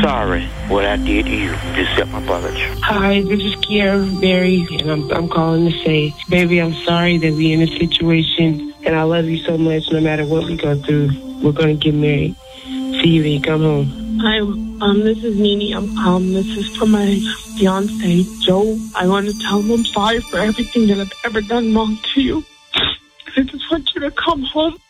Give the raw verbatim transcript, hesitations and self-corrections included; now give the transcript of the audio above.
sorry what I did to you. Accept my apology. Hi, this is Kiara Berry, and I'm, I'm calling to say, baby, I'm sorry that we're in a situation, and I love you so much. No matter what we go through, we're going to get married. See you when you come home. Hi, um, this is Nene. Um, um, this is for my fiance, Joe. I want to tell him I'm sorry for everything that I've ever done wrong to you. I just want you to come home.